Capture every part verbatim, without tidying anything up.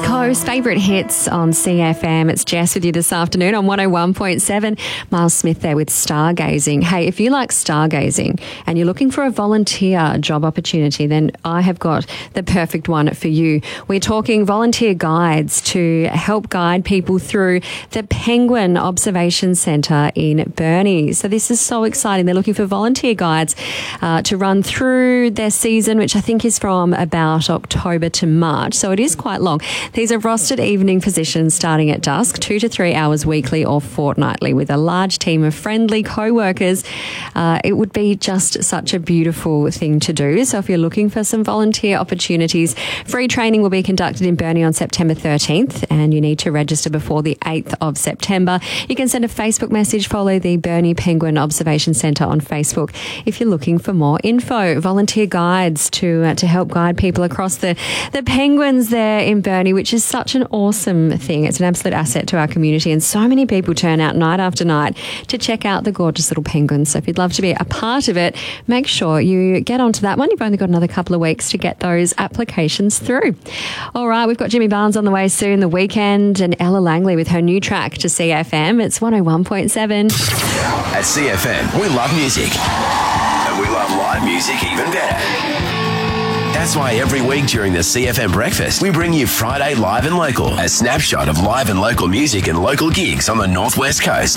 Coast, favourite hits on C F M. It's Jess with you this afternoon on one oh one point seven. Miles Smith there with Stargazing. Hey, if you like stargazing and you're looking for a volunteer job opportunity, then I have got the perfect one for you. We're talking volunteer guides to help guide people through the Penguin Observation Centre in Burnie. So this is so exciting. They're looking for volunteer guides uh, to run through their season, which I think is from about October to March. So it is quite long. These are rostered evening positions starting at dusk, two to three hours weekly or fortnightly, with a large team of friendly co-workers. Uh, it would be just such a beautiful thing to do. So if you're looking for some volunteer opportunities, free training will be conducted in Burnie on September thirteenth, and you need to register before the eighth of September. You can send a Facebook message, follow the Burnie Penguin Observation Centre on Facebook if you're looking for more info. Volunteer guides to uh, to help guide people across the, the penguins there in Burnie, which is such an awesome thing. It's an absolute asset to our community, and so many people turn out night after night to check out the gorgeous little penguins. So if you'd love to be a part of it, make sure you get onto that one. You've only got another couple of weeks to get those applications through. All right, we've got Jimmy Barnes on the way soon, The Weekend, and Ella Langley with her new track to C F M. It's one oh one point seven. At C F M, we love music. And we love live music even better. That's why every week during the C F M Breakfast, we bring you Friday Live and Local, a snapshot of live and local music and local gigs on the Northwest Coast.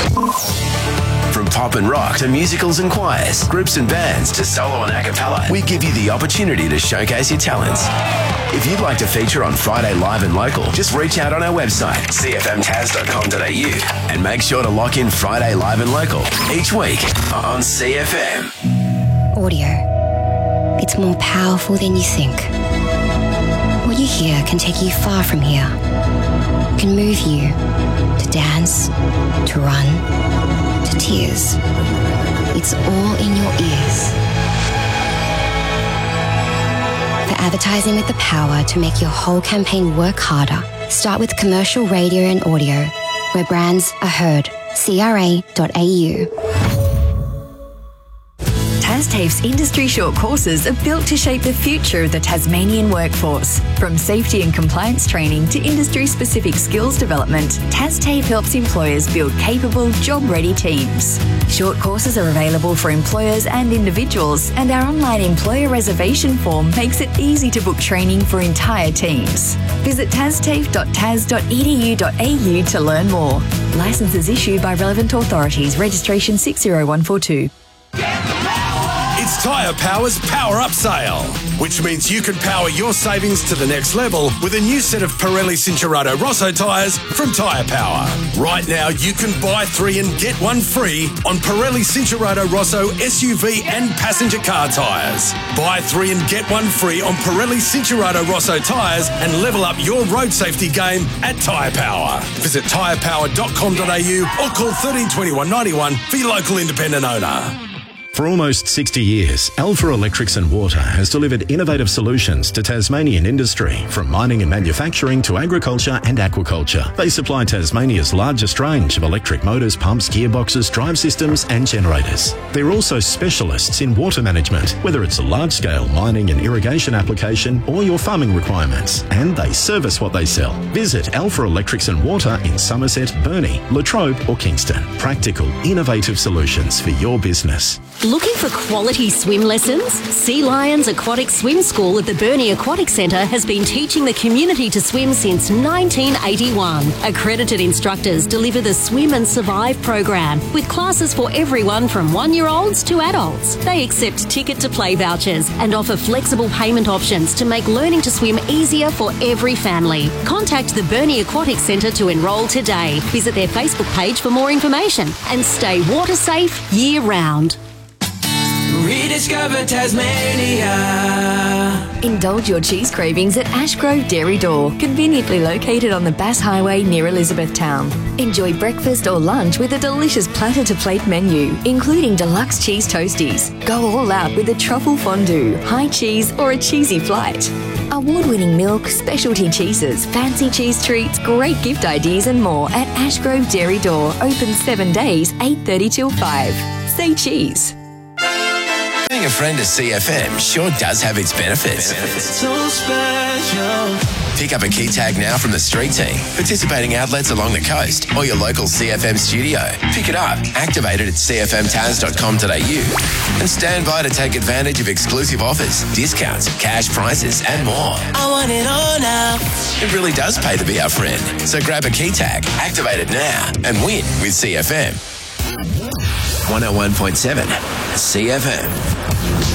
From pop and rock to musicals and choirs, groups and bands to solo and a cappella, we give you the opportunity to showcase your talents. If you'd like to feature on Friday Live and Local, just reach out on our website, c f m taz dot com dot a u, and make sure to lock in Friday Live and Local each week on C F M. Audio. It's more powerful than you think. What you hear can take you far from here. It can move you to dance, to run, to tears. It's all in your ears. For advertising with the power to make your whole campaign work harder, start with commercial radio and audio, where brands are heard. c r a dot a u. TasTAFE's industry short courses are built to shape the future of the Tasmanian workforce. From safety and compliance training to industry-specific skills development, TasTAFE helps employers build capable, job-ready teams. Short courses are available for employers and individuals, and our online employer reservation form makes it easy to book training for entire teams. Visit tastafe dot taz dot e d u dot a u to learn more. Licenses issued by relevant authorities. Registration six zero one four two. It's Tyre Power's Power Up Sale, which means you can power your savings to the next level with a new set of Pirelli Cinturato Rosso tyres from Tyre Power. Right now, you can buy three and get one free on Pirelli Cinturato Rosso S U V and passenger car tyres. Buy three and get one free on Pirelli Cinturato Rosso tyres and level up your road safety game at Tyre Power. Visit tyre power dot com dot a u or call thirteen twenty-one ninety-one for your local independent owner. For almost sixty years, Alpha Electrics and Water has delivered innovative solutions to Tasmanian industry, from mining and manufacturing to agriculture and aquaculture. They supply Tasmania's largest range of electric motors, pumps, gearboxes, drive systems and generators. They're also specialists in water management, whether it's a large-scale mining and irrigation application or your farming requirements, and they service what they sell. Visit Alpha Electrics and Water in Somerset, Burnie, Latrobe or Kingston. Practical, innovative solutions for your business. Looking for quality swim lessons? Sea Lions Aquatic Swim School at the Burnie Aquatic Centre has been teaching the community to swim since nineteen eighty-one. Accredited instructors deliver the Swim and Survive program with classes for everyone from one-year-olds to adults. They accept ticket-to-play vouchers and offer flexible payment options to make learning to swim easier for every family. Contact the Burnie Aquatic Centre to enrol today. Visit their Facebook page for more information and stay water safe year-round. Rediscover Tasmania. Indulge your cheese cravings at Ashgrove Dairy Door, conveniently located on the Bass Highway near Elizabethtown. Enjoy breakfast or lunch with a delicious platter-to-plate menu, including deluxe cheese toasties. Go all out with a truffle fondue, high cheese or a cheesy flight. Award-winning milk, specialty cheeses, fancy cheese treats, great gift ideas and more at Ashgrove Dairy Door. Open seven days, eight thirty till five. Say cheese. Being a friend of C F M sure does have its benefits. So special. Pick up a key tag now from the street team, participating outlets along the coast, or your local C F M studio. Pick it up, activate it at c f m taz dot com dot a u, and stand by to take advantage of exclusive offers, discounts, cash prizes, and more. I want it all now. It really does pay to be our friend. So grab a key tag, activate it now, and win with C F M. one oh one point seven C F M.